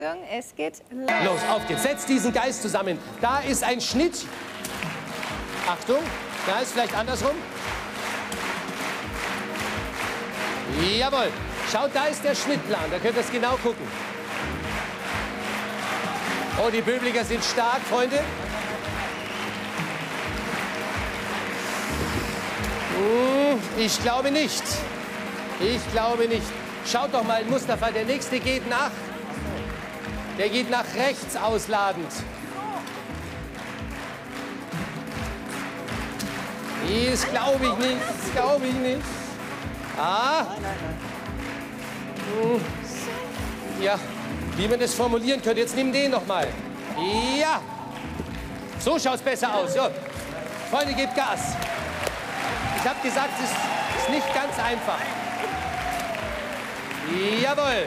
Es geht los. Los, auf geht's. Setzt diesen Geist zusammen. Da ist ein Schnitt. Achtung, da ist vielleicht andersrum. Jawohl. Schaut, da ist der Schnittplan. Da könnt ihr es genau gucken. Oh, die Böblinger sind stark, Freunde. Ich glaube nicht. Ich glaube nicht. Schaut doch mal, Mustafa, der nächste geht nach. Der geht nach rechts ausladend. Das glaube ich nicht. Das glaube ich nicht. Ah. Ja, wie man das formulieren könnte. Jetzt nimm den noch mal. Ja. So schaut es besser aus. So. Freunde, gebt Gas. Ich habe gesagt, es ist nicht ganz einfach. Jawohl.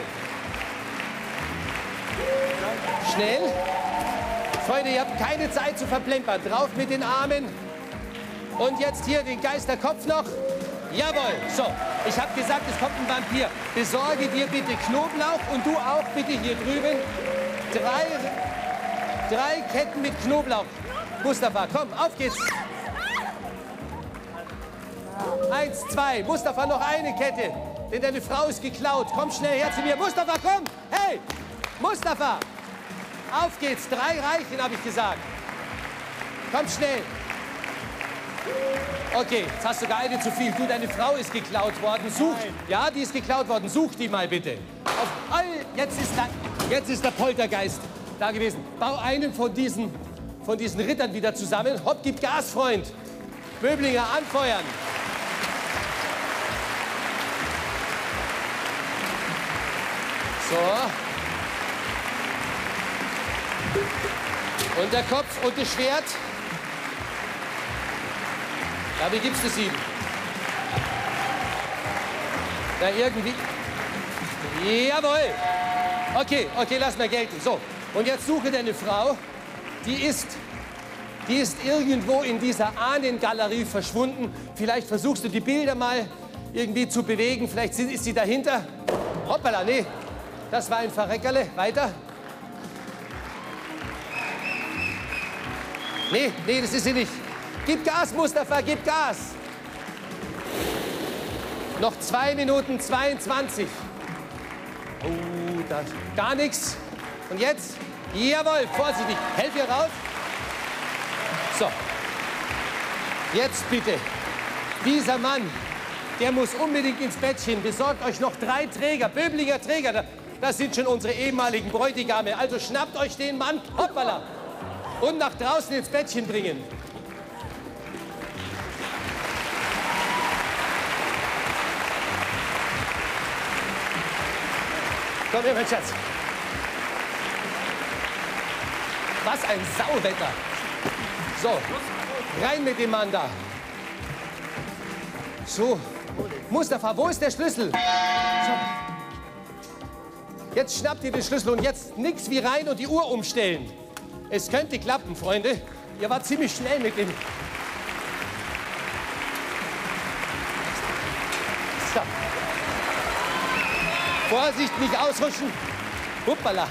Schnell. Freunde, ihr habt keine Zeit zu verplempern. Drauf mit den Armen. Und jetzt hier den Geisterkopf noch. Jawohl. So, ich habe gesagt, es kommt ein Vampir. Besorge dir bitte Knoblauch und du auch bitte hier drüben. Drei Ketten mit Knoblauch. Mustafa, komm, auf geht's. 1, 2. Mustafa, noch eine Kette. Denn deine Frau ist geklaut. Komm schnell her zu mir. Mustafa, komm. Hey, Mustafa. Auf geht's. 3 reichen, habe ich gesagt. Komm schnell. Okay, jetzt hast du sogar eine zu viel. Du, deine Frau ist geklaut worden. Such. Ja, die ist geklaut worden. Such die mal bitte. Jetzt ist der Poltergeist da gewesen. Bau einen von diesen Rittern wieder zusammen. Hopp, gib Gas, Freund. Böblinger, anfeuern. So. Und der Kopf und das Schwert. Ja, wie gibst du es ihm? Na, irgendwie. Jawohl. Okay, lass mal gelten. So, und jetzt suche deine Frau. Die ist irgendwo in dieser Ahnengalerie verschwunden. Vielleicht versuchst du die Bilder mal irgendwie zu bewegen. Vielleicht ist sie dahinter. Hoppala, nee. Das war ein Verreckerle. Weiter. Nee, das ist sie nicht. Gib Gas, Mustafa, gib Gas. Noch 2 Minuten 22. Oh, da gar nichts. Und jetzt? Jawohl, vorsichtig. Helf ihr raus. So. Jetzt bitte. Dieser Mann, der muss unbedingt ins Bettchen. Besorgt euch noch 3 Träger, Böblinger Träger. Das sind schon unsere ehemaligen Bräutigame. Also schnappt euch den Mann, hoppala, und nach draußen ins Bettchen bringen. Komm her, mein Schatz. Was ein Sauwetter. So, rein mit dem Mann da. So, Mustafa, wo ist der Schlüssel? So. Jetzt schnappt ihr den Schlüssel und jetzt nix wie rein und die Uhr umstellen. Es könnte klappen, Freunde. Ihr wart ziemlich schnell mit dem. So. Vorsicht, nicht ausrutschen. Hoppala.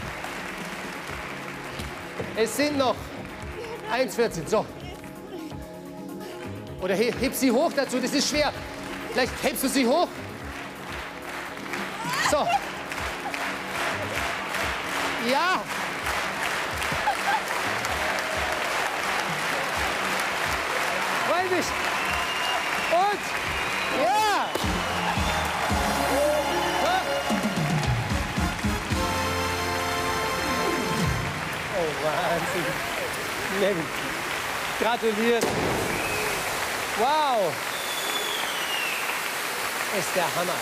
Es sind noch 1,14. So. Oder heb sie hoch dazu, das ist schwer. Vielleicht hebst du sie hoch. So. Ja. Freundlich. Und ja. Oh, Wahnsinn. Mensch. Gratuliert. Wow. Ist der Hammer.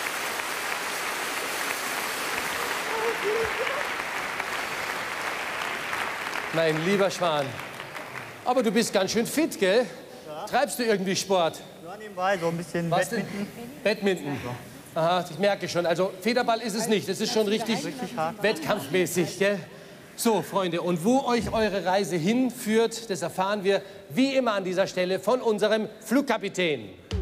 Mein lieber Schwan. Aber du bist ganz schön fit, gell? Ja. Treibst du irgendwie Sport? Ja, nebenbei, so ein bisschen Badminton. Badminton. Aha, ich merke schon. Also Federball ist es nicht. Es ist schon richtig hart. wettkampfmäßig, gell? So, Freunde, und wo euch eure Reise hinführt, das erfahren wir wie immer an dieser Stelle von unserem Flugkapitän.